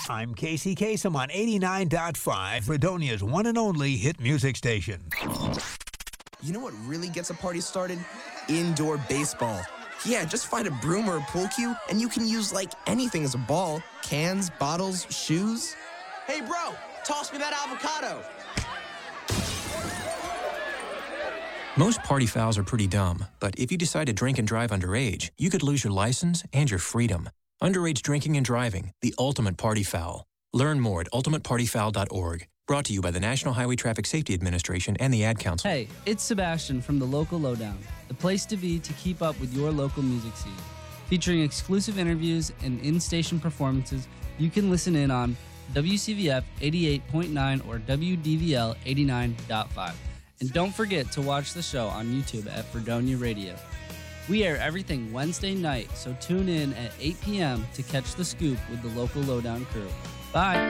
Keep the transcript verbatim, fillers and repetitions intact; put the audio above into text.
I'm Casey Kasem on eighty-nine point five, Fredonia's one and only hit music station. You know what really gets a party started? Indoor baseball. Yeah, just find a broom or a pool cue, and you can use, like, anything as a ball. Cans, bottles, shoes. Hey, bro, toss me that avocado. Most party fouls are pretty dumb, but if you decide to drink and drive underage, you could lose your license and your freedom. Underage drinking and driving, the ultimate party foul. Learn more at ultimate party foul dot org. Brought to you by the National Highway Traffic Safety Administration and the Ad Council. Hey, it's Sebastian from the Local Lowdown, the place to be to keep up with your local music scene. Featuring exclusive interviews and in-station performances, you can listen in on W C V F eighty-eight point nine or W D V L eighty-nine point five. And don't forget to watch the show on YouTube at Fredonia Radio. We air everything Wednesday night, so tune in at eight p.m. to catch the scoop with the Local Lowdown crew. Bye.